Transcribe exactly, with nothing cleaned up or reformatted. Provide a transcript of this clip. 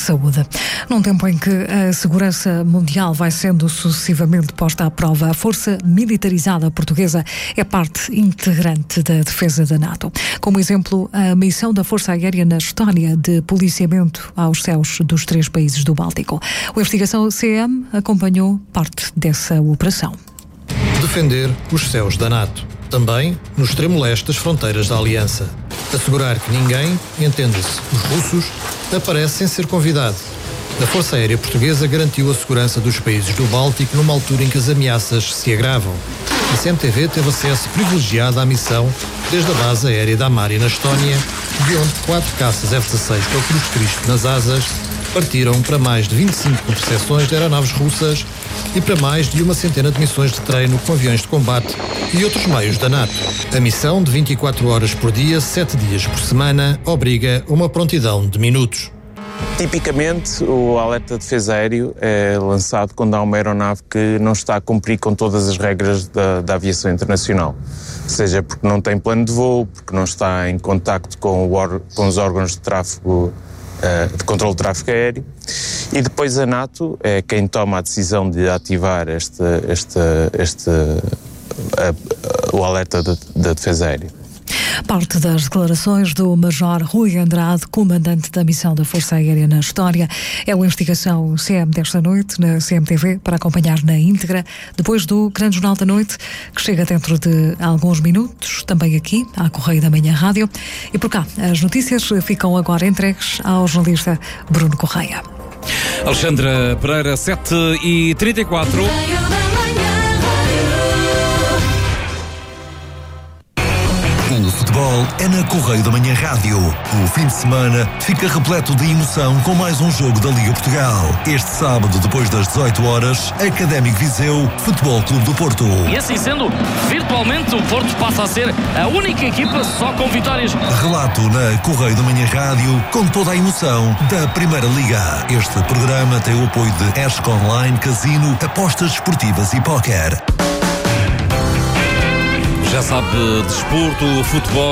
saúde. Num tempo em que a segurança mundial vai sendo sucessivamente posta à prova, a força militarizada portuguesa é parte integrante da defesa da NATO. Como exemplo, a missão da Força Aérea na Estónia de policiamento aos céus dos três países do Báltico. O Investigação C M acompanhou parte dessa operação. Defender os céus da NATO. Também no extremo leste das fronteiras da Aliança. Assegurar que ninguém, entenda-se, os russos, aparece sem ser convidado. A Força Aérea Portuguesa garantiu a segurança dos países do Báltico numa altura em que as ameaças se agravam. A C M T V teve acesso privilegiado à missão desde a base aérea da Mari, na Estónia, de onde quatro caças F dezasseis com a Cruz de Cristo nas asas partiram para mais de vinte e cinco interseções de aeronaves russas e para mais de uma centena de missões de treino com aviões de combate e outros meios da NATO. A missão, de vinte e quatro horas por dia, sete dias por semana, obriga uma prontidão de minutos. Tipicamente, o alerta de defesa aéreo é lançado quando há uma aeronave que não está a cumprir com todas as regras da, da aviação internacional. Seja porque não tem plano de voo, porque não está em contacto com, o or, com os órgãos de tráfego, uh, de controle de tráfego aéreo. E depois a NATO é quem toma a decisão de ativar este, este, este, uh, uh, o alerta da de, de defesa aérea. Parte das declarações do Major Rui Andrade, comandante da missão da Força Aérea na Estónia. É o Investigação C M desta noite na C M T V para acompanhar na íntegra, depois do Grande Jornal da Noite, que chega dentro de alguns minutos, também aqui, à Correio da Manhã Rádio. E por cá, as notícias ficam agora entregues ao jornalista Bruno Correia. Alexandra Pereira, sete e trinta e quatro. O futebol é na Correio da Manhã Rádio. O fim de semana fica repleto de emoção com mais um jogo da Liga Portugal. Este sábado, depois das dezoito horas, Académico Viseu, Futebol Clube do Porto. E assim sendo, virtualmente o Porto passa a ser a única equipa só com vitórias. Relato na Correio da Manhã Rádio, com toda a emoção da Primeira Liga. Este programa tem o apoio de Esco Online, Casino, apostas esportivas e póquer. Já sabe, desporto, futebol.